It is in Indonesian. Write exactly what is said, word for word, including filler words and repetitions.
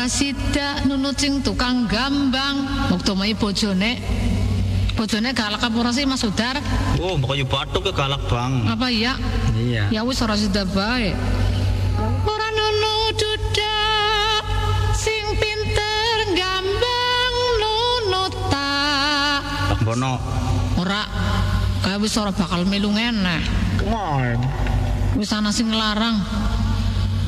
sida nunut sing tukang gambang waktu mai bojone bojone galak apa ora sih Mas Udar? Oh makanya batuk ke galak bang. Apa iya? Iya. Ya wis ora sida bae. Ora nunut dudak sing pinter gambang nunut ta. Tak bono. Ora kae wis ora bakal melu ngeneh. Come on. Wis ana sing nglarang.